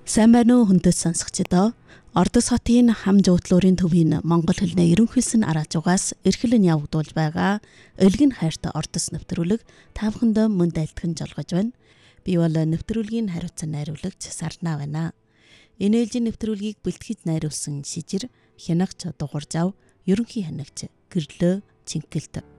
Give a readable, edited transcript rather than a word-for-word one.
Сайн байна уу хүндэт сонсогчдоо. Ордос хотын хам жуудлуурын төвийн Монгол хэлний ерөнхийлсөн араажугаас эрхлэн явагдуулж байгаа Элгэн хайртай Ордос нэвтрүүлэг та бүхэнд мөн дайлтхан жолгож байна. Би бол нэвтрүүлгийн хариуцсан найруулагч Сарна байна. Энэ ээлжийн нэвтрүүлгийг бэлтгэж найруулсан шижир Хянагч Дугуйржав, ерөнхий хянагч Гэрлөө Чингэлт